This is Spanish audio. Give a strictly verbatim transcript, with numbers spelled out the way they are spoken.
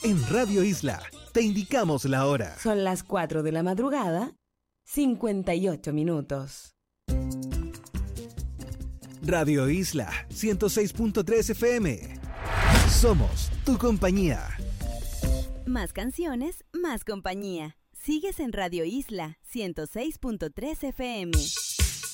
En Radio Isla te indicamos la hora. Son las cuatro de la madrugada, cincuenta y ocho minutos. Radio Isla ciento seis punto tres F M. Somos tu compañía. Más canciones, más compañía. Sigues en Radio Isla ciento seis punto tres F M.